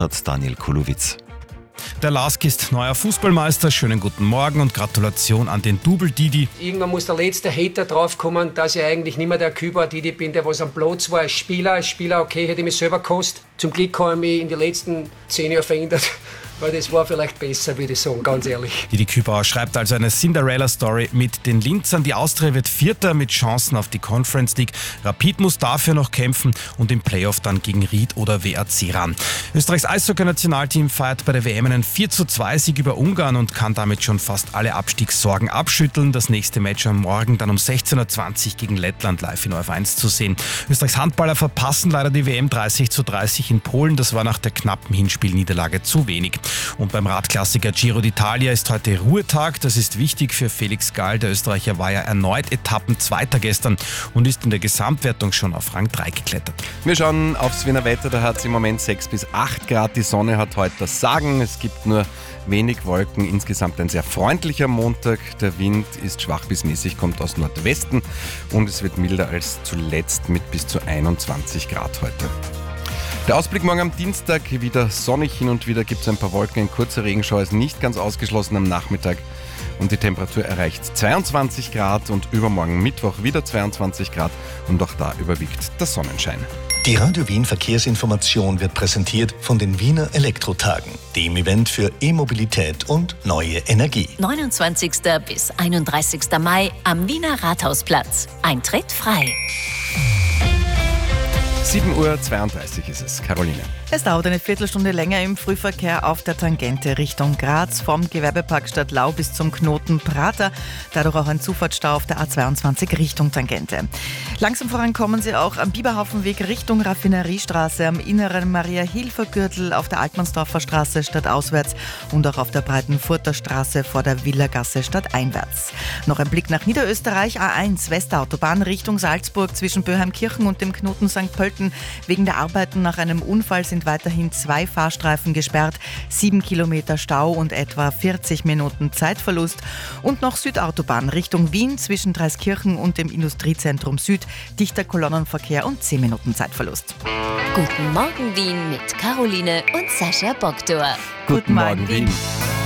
hat Daniel Kulowitz. Der LASK ist neuer Fußballmeister. Schönen guten Morgen und Gratulation an den Double Didi. Irgendwann muss der letzte Hater draufkommen, dass ich eigentlich nicht mehr der Küber Didi bin, der was am Platz war als Spieler. Als Spieler, okay, hätte ich mich selber gekostet. Zum Glück habe ich mich in den letzten 10 Jahren verändert. Weil das war vielleicht besser, würde ich sagen, ganz ehrlich. Didi Kübauer schreibt also eine Cinderella-Story mit den Linzern. Die Austria wird Vierter mit Chancen auf die Conference League. Rapid muss dafür noch kämpfen und im Playoff dann gegen Ried oder WRC ran. Österreichs Eishockey-Nationalteam feiert bei der WM einen 4:2-Sieg über Ungarn und kann damit schon fast alle Abstiegssorgen abschütteln. Das nächste Match am Morgen dann um 16:20 Uhr gegen Lettland live in ORF1 zu sehen. Österreichs Handballer verpassen leider die WM 30:30 in Polen. Das war nach der knappen Hinspielniederlage zu wenig. Und beim Radklassiker Giro d'Italia ist heute Ruhetag. Das ist wichtig für Felix Gall. Der Österreicher war ja erneut Etappenzweiter gestern und ist in der Gesamtwertung schon auf Rang 3 geklettert. Wir schauen aufs Wiener Wetter. Da hat es im Moment 6 bis 8 Grad. Die Sonne hat heute das Sagen. Es gibt nur wenig Wolken. Insgesamt ein sehr freundlicher Montag. Der Wind ist schwach bis mäßig, kommt aus Nordwesten und es wird milder als zuletzt mit bis zu 21 Grad heute. Der Ausblick morgen am Dienstag, wieder sonnig, hin und wieder gibt es ein paar Wolken, ein kurzer Regenschauer ist nicht ganz ausgeschlossen am Nachmittag und die Temperatur erreicht 22 Grad und übermorgen Mittwoch wieder 22 Grad und auch da überwiegt der Sonnenschein. Die Radio Wien Verkehrsinformation wird präsentiert von den Wiener Elektrotagen, dem Event für E-Mobilität und neue Energie. 29. bis 31. Mai am Wiener Rathausplatz. Eintritt frei. 7:32 Uhr ist es. Caroline. Es dauert eine Viertelstunde länger im Frühverkehr auf der Tangente Richtung Graz, vom Gewerbepark Stadtlau bis zum Knoten Prater. Dadurch auch ein Zufahrtsstau auf der A22 Richtung Tangente. Langsam vorankommen Sie auch am Biberhaufenweg Richtung Raffineriestraße, am inneren Maria-Hilfer-Gürtel, auf der Altmannsdorfer Straße stadtauswärts und auch auf der Breitenfurter Straße vor der Villagasse stadteinwärts. Noch ein Blick nach Niederösterreich, A1 Westautobahn Richtung Salzburg zwischen Böheimkirchen und dem Knoten St. Pölten. Wegen der Arbeiten nach einem Unfall sind weiterhin 2 Fahrstreifen gesperrt, 7 Kilometer Stau und etwa 40 Minuten Zeitverlust. Und noch Südautobahn Richtung Wien zwischen Dreiskirchen und dem Industriezentrum Süd, dichter Kolonnenverkehr und 10 Minuten Zeitverlust. Guten Morgen Wien mit Caroline und Sascha Bogdor. Guten Morgen, Wien.